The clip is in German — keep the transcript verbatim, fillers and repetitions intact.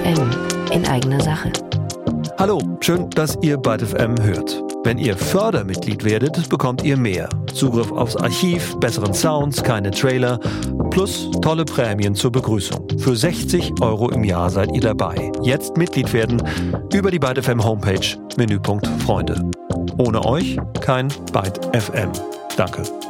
M in eigener Sache. Hallo, schön, dass ihr Byte F M hört. Wenn ihr Fördermitglied werdet, bekommt ihr mehr. Zugriff aufs Archiv, besseren Sounds, keine Trailer, plus tolle Prämien zur Begrüßung. Für sechzig Euro im Jahr seid ihr dabei. Jetzt Mitglied werden über die Byte F M Homepage, Menüpunkt Freunde. Ohne euch kein Byte F M. Danke.